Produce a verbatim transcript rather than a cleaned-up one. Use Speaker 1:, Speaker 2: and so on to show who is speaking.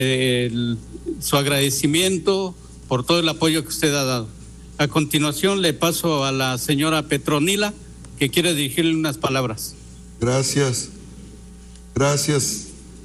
Speaker 1: el, su agradecimiento por todo el apoyo que usted ha dado. A continuación le paso a la señora Petronila, que quiere dirigirle unas palabras.
Speaker 2: Gracias. Gracias.